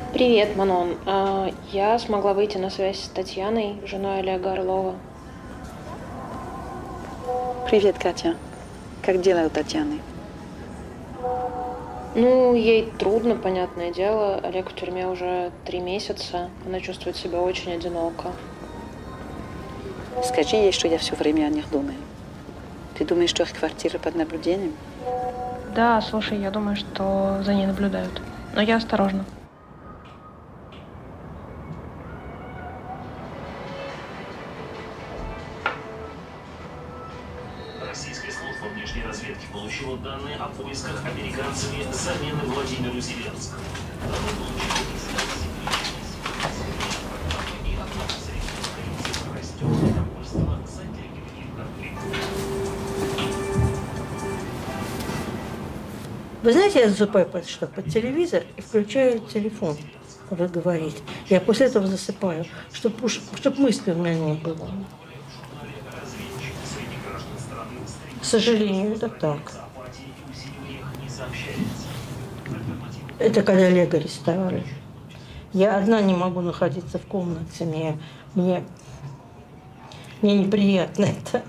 Привет, Манон. Я смогла выйти на связь с Татьяной, женой Олега Орлова. Привет, Катя. Как дела у Татьяны? Ну, ей трудно, понятное дело. Олег в тюрьме уже 3 месяца. Она чувствует себя очень одиноко. Скажи ей, что я все время о них думаю. Ты думаешь, что их квартира под наблюдением? Да, слушай, я думаю, что за ней наблюдают. Но я осторожна. Российская служба внешней разведки получила данные о поисках американцами замены Владимиру Зеленскому. Вы знаете, я засыпаю под телевизор и включаю телефон, когда говорить. Я после этого засыпаю, чтобы мысли у меня не было. К сожалению, это так. Это когда Олега арестовали. Я одна не могу находиться в комнате. Мне неприятно это.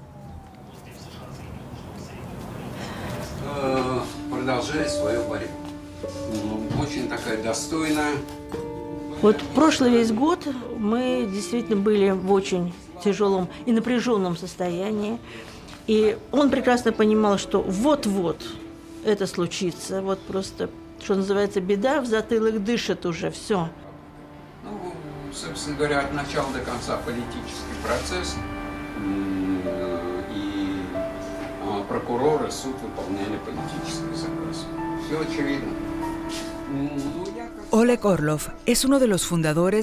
Продолжает свою борьбу. Очень такая достойная. Вот прошлый весь год мы действительно были в очень тяжелом и напряженном состоянии. И он прекрасно понимал, что вот-вот это случится. Вот просто, что называется, беда в затылок дышит уже, все. Ну, собственно говоря, от начала до конца политический процесс. И прокуроры, суд выполняли политический заказ. Все очевидно. Oleg Orlov es uno de los fundadores